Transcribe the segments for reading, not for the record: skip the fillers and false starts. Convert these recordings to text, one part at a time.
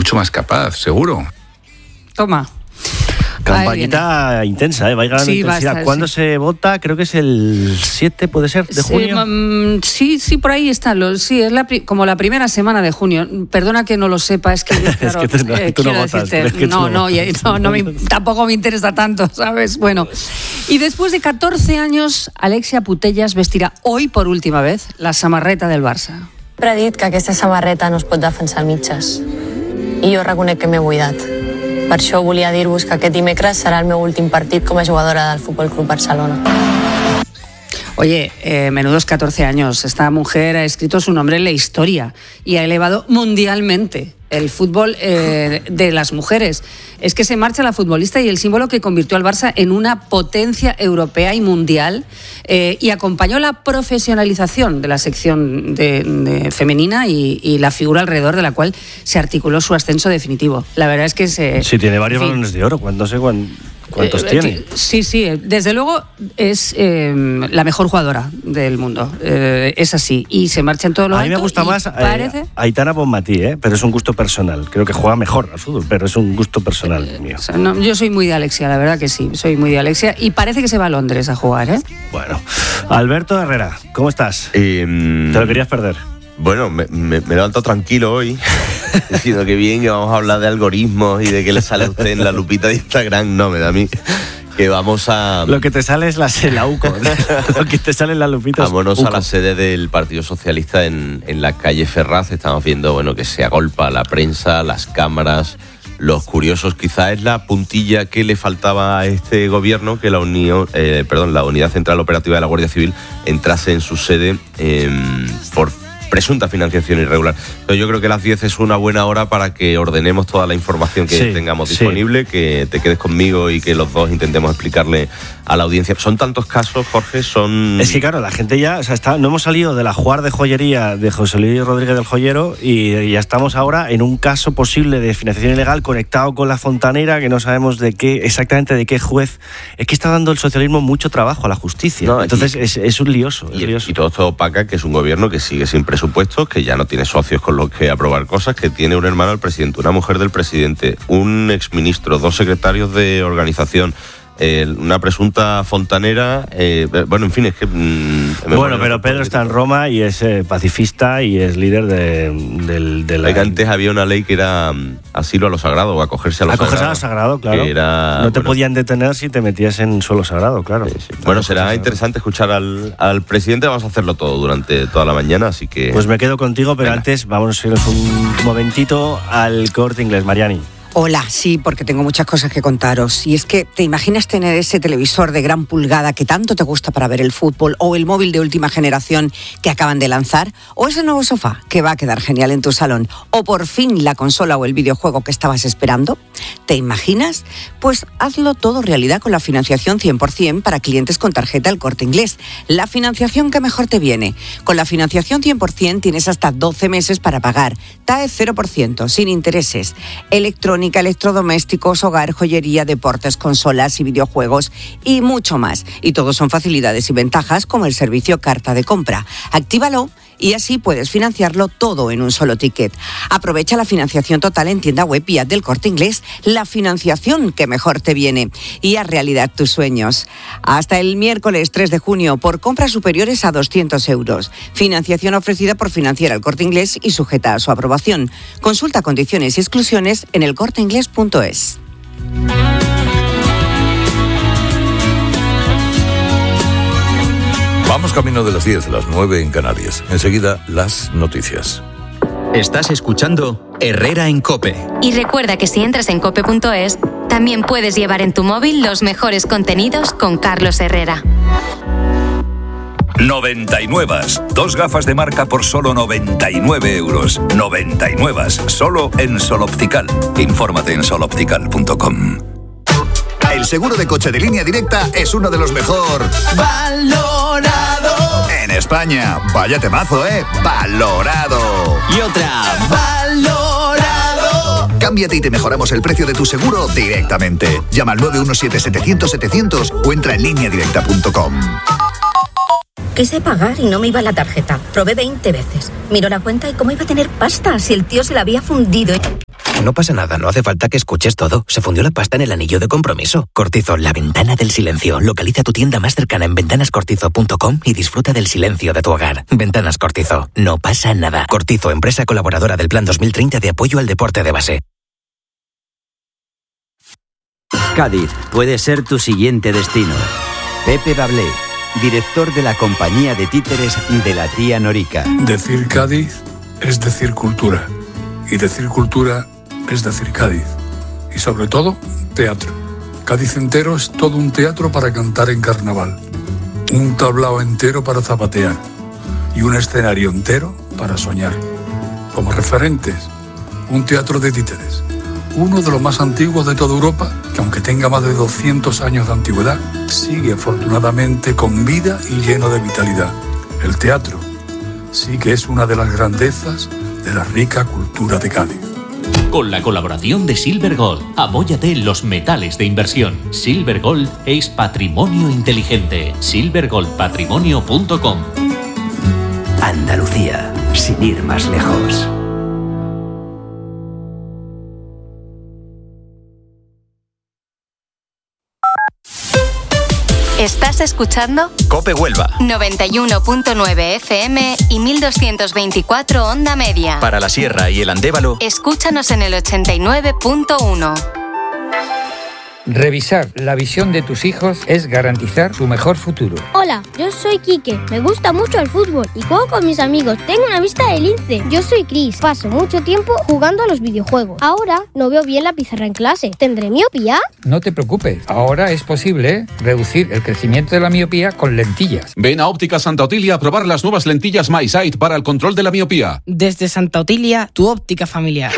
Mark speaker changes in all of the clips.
Speaker 1: mucho más capaz, seguro.
Speaker 2: Toma.
Speaker 3: Campañita intensa, va a llegar a la intensidad. ¿Cuándo se vota? Creo que es el 7, ¿puede ser? ¿De junio?
Speaker 2: Sí, por ahí está. Sí, es como la primera semana de junio. Perdona que no lo sepa, es que yo, claro,
Speaker 3: es que tú no votas.
Speaker 2: Tampoco me interesa tanto, ¿sabes? Bueno, y después de 14 años, Alexia Putellas vestirá hoy por última vez la samarreta del Barça.
Speaker 4: Sempre ha dit que aquesta samarreta no es pot defensar al mitges. I jo reconec que m'he buidat. Per això volia dir-vos que aquest dimecres serà el meu últim partit com a jugadora del Fútbol Club Barcelona.
Speaker 2: Oye, menudos 14 años. Esta mujer ha escrito su nombre en la historia y ha elevado mundialmente el fútbol de las mujeres. Es que se marcha la futbolista y el símbolo que convirtió al Barça en una potencia europea y mundial y acompañó la profesionalización de la sección de femenina y la figura alrededor de la cual se articuló su ascenso definitivo. La verdad es que
Speaker 3: sí, tiene varios balones de oro. No sé ¿cuántos tiene?
Speaker 2: Sí, desde luego es la mejor jugadora del mundo, es así, y se marcha en todo lo alto.
Speaker 3: A mí me gusta más Aitana Bonmatí, pero es un gusto personal. Creo que juega mejor al fútbol, pero es un gusto personal mío.
Speaker 2: O sea, no, yo soy muy de Alexia, la verdad que sí, soy muy de Alexia, y parece que se va a Londres a jugar, ¿eh?
Speaker 3: Bueno, Alberto Herrera, ¿cómo estás? ¿Te lo querías perder?
Speaker 5: Bueno, me he levantado tranquilo hoy, diciendo que bien, que vamos a hablar de algoritmos y de qué le sale a usted en la lupita de Instagram. No, me da a mí que vamos a...
Speaker 3: Lo que te sale es la UCO, lo que te sale en la lupita es
Speaker 5: vámonos
Speaker 3: UCO.
Speaker 5: A la sede del Partido Socialista en la calle Ferraz. Estamos viendo, que se agolpa la prensa, las cámaras, los curiosos. Quizá es la puntilla que le faltaba a este gobierno, que la Unidad Central Operativa de la Guardia Civil entrase en su sede por presunta financiación irregular. Pero yo creo que las 10 es una buena hora para que ordenemos toda la información que tengamos disponible, que te quedes conmigo y que los dos intentemos explicarle a la audiencia. Son tantos casos, Jorge, Es
Speaker 3: que claro, la gente ya, no hemos salido de la Juar de joyería de José Luis Rodríguez del Joyero y ya estamos ahora en un caso posible de financiación ilegal conectado con la fontanera, que no sabemos exactamente de qué juez. Es que está dando el socialismo mucho trabajo a la justicia. Entonces es un lioso.
Speaker 5: Y todo esto opaca que es un gobierno que sigue sin presupuestos, que ya no tiene socios con los que aprobar cosas, que tiene un hermano del presidente, una mujer del presidente, un exministro, 2 secretarios de organización, una presunta fontanera, en fin, es que...
Speaker 3: pero Pedro está en Roma y es pacifista y es líder de la...
Speaker 5: Antes había una ley que era asilo a lo sagrado, o acogerse a lo sagrado.
Speaker 3: Acogerse a lo sagrado, claro. No te podían detener si te metías en suelo sagrado, claro.
Speaker 5: Sí. Bueno, será interesante escuchar al presidente. Vamos a hacerlo todo durante toda la mañana, así que...
Speaker 3: Pues me quedo contigo, pero antes vamos a irnos un momentito al Corte Inglés. Mariani.
Speaker 6: Hola, sí, porque tengo muchas cosas que contaros. Y es que, ¿te imaginas tener ese televisor de gran pulgada que tanto te gusta para ver el fútbol, o el móvil de última generación que acaban de lanzar, o ese nuevo sofá que va a quedar genial en tu salón, o por fin la consola o el videojuego que estabas esperando? ¿Te imaginas? Pues hazlo todo realidad con la financiación 100% para clientes con tarjeta El Corte Inglés. La financiación que mejor te viene. Con la financiación 100% tienes hasta 12 meses para pagar. TAE 0%, sin intereses. Electrónica, electrodomésticos, hogar, joyería, deportes, consolas y videojuegos y mucho más. Y todo son facilidades y ventajas como el servicio carta de compra. Actívalo y así puedes financiarlo todo en un solo ticket. Aprovecha la financiación total en tienda web y app del Corte Inglés, la financiación que mejor te viene, y haz realidad tus sueños. Hasta el miércoles 3 de junio por compras superiores a 200 euros. Financiación ofrecida por Financiera El Corte Inglés y sujeta a su aprobación. Consulta condiciones y exclusiones en elcorteinglés.es.
Speaker 1: Vamos camino de las 10, las 9 en Canarias. Enseguida, las noticias.
Speaker 7: Estás escuchando Herrera en COPE.
Speaker 8: Y recuerda que si entras en cope.es, también puedes llevar en tu móvil los mejores contenidos con Carlos Herrera.
Speaker 9: 99. 2 gafas de marca por solo 99 euros. 99. Solo en Sol Optical. Infórmate en soloptical.com.
Speaker 10: El seguro de coche de Línea Directa es uno de los mejor valorado en España. Vaya temazo, ¿eh? Valorado.
Speaker 7: Y otra.
Speaker 10: Valorado. Cámbiate y te mejoramos el precio de tu seguro directamente. Llama al 917-700-700 o entra en lineadirecta.com.
Speaker 11: Quise pagar y no me iba la tarjeta. Probé 20 veces. Miró la cuenta y cómo iba a tener pasta si el tío se la había fundido.
Speaker 12: no pasa nada, no hace falta que escuches todo. Se fundió la pasta en el anillo de compromiso. Cortizo, la ventana del silencio. Localiza tu tienda más cercana en ventanascortizo.com y disfruta del silencio de tu hogar. Ventanas Cortizo, no pasa nada. Cortizo, empresa colaboradora del Plan 2030 de apoyo al deporte de base.
Speaker 13: Cádiz puede ser tu siguiente destino. Pepe Bablé, director de la compañía de títeres de la tía Norica.
Speaker 14: Decir Cádiz es decir cultura. Y decir cultura es decir Cádiz. Y sobre todo, teatro. Cádiz entero es todo un teatro para cantar en carnaval. Un tablao entero para zapatear. Y un escenario entero para soñar. Como referentes, un teatro de títeres. Uno de los más antiguos de toda Europa, que aunque tenga más de 200 años de antigüedad, sigue afortunadamente con vida y lleno de vitalidad. El teatro sí que es una de las grandezas de la rica cultura de Cádiz.
Speaker 15: Con la colaboración de Silver Gold, apóyate en los metales de inversión. Silver Gold es patrimonio inteligente. silvergoldpatrimonio.com.
Speaker 13: Andalucía, sin ir más lejos.
Speaker 8: ¿Estás escuchando?
Speaker 7: COPE Huelva.
Speaker 8: 91.9 FM y 1224 onda media.
Speaker 7: Para la Sierra y el Andévalo.
Speaker 8: Escúchanos en el 89.1.
Speaker 16: Revisar la visión de tus hijos es garantizar su mejor futuro.
Speaker 17: Hola, yo soy Quique. Me gusta mucho el fútbol y juego con mis amigos. Tengo una vista de lince. Yo soy Cris. Paso mucho tiempo jugando a los videojuegos. Ahora no veo bien la pizarra en clase. ¿Tendré miopía?
Speaker 16: No te preocupes. Ahora es posible reducir el crecimiento de la miopía con lentillas.
Speaker 18: Ven a Óptica Santa Otilia a probar las nuevas lentillas MySight para el control de la miopía.
Speaker 19: Desde Santa Otilia, tu óptica familiar.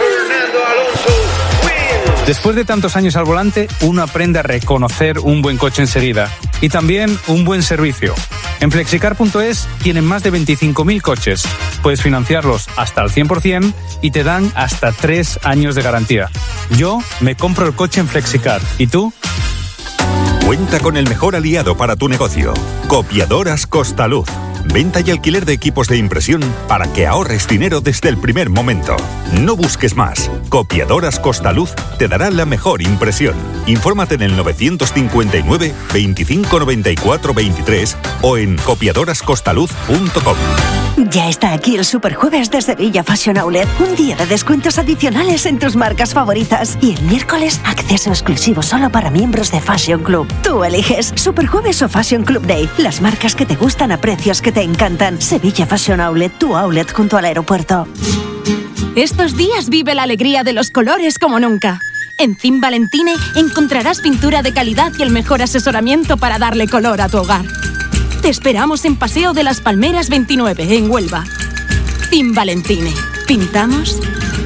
Speaker 20: Después de tantos años al volante, uno aprende a reconocer un buen coche enseguida y también un buen servicio. En Flexicar.es tienen más de 25.000 coches. Puedes financiarlos hasta al 100% y te dan hasta 3 años de garantía. Yo me compro el coche en Flexicar. ¿Y tú?
Speaker 21: Cuenta con el mejor aliado para tu negocio. Copiadoras Costaluz. Venta y alquiler de equipos de impresión para que ahorres dinero desde el primer momento. No busques más. Copiadoras Costaluz te dará la mejor impresión. Infórmate en el 959 25 94 23 o en copiadorascostaluz.com.
Speaker 22: Ya está aquí el Superjueves de Sevilla Fashion Outlet. Un día de descuentos adicionales en tus marcas favoritas. Y el miércoles, acceso exclusivo solo para miembros de Fashion Club. Tú eliges Superjueves o Fashion Club Day. Las marcas que te gustan a precios que te encantan. Sevilla Fashion Outlet, tu outlet junto al aeropuerto.
Speaker 23: Estos días vive la alegría de los colores como nunca. En Cim Valentine encontrarás pintura de calidad y el mejor asesoramiento para darle color a tu hogar. Te esperamos en Paseo de las Palmeras 29, en Huelva. Cim Valentine. ¿Pintamos?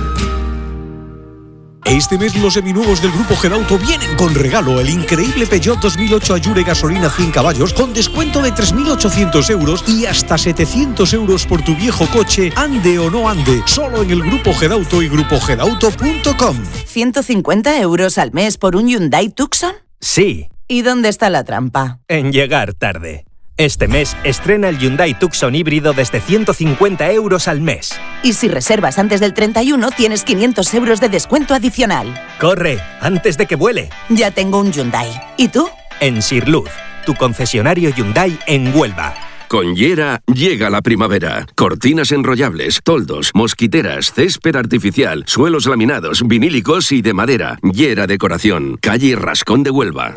Speaker 24: Este mes los seminuevos del Grupo Gedauto vienen con regalo: el increíble Peugeot 2008 Allure gasolina 100 caballos con descuento de 3.800 euros y hasta 700 euros por tu viejo coche, ande o no ande, solo en el Grupo Gedauto y grupogedauto.com.
Speaker 25: ¿150 euros al mes por un Hyundai Tucson?
Speaker 26: Sí.
Speaker 25: ¿Y dónde está la trampa?
Speaker 26: En llegar tarde. Este mes estrena el Hyundai Tucson híbrido desde 150 euros al mes.
Speaker 25: Y si reservas antes del 31, tienes 500 euros de descuento adicional.
Speaker 26: ¡Corre! Antes de que vuele.
Speaker 25: Ya tengo un Hyundai. ¿Y tú?
Speaker 26: En Sirluz, tu concesionario Hyundai en Huelva.
Speaker 27: Con Yera llega la primavera. Cortinas enrollables, toldos, mosquiteras, césped artificial, suelos laminados, vinílicos y de madera. Yera Decoración, calle Rascón de Huelva.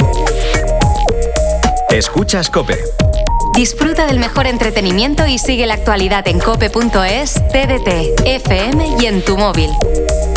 Speaker 7: Escuchas COPE.
Speaker 8: Disfruta del mejor entretenimiento y sigue la actualidad en cope.es, TDT, FM y en tu móvil.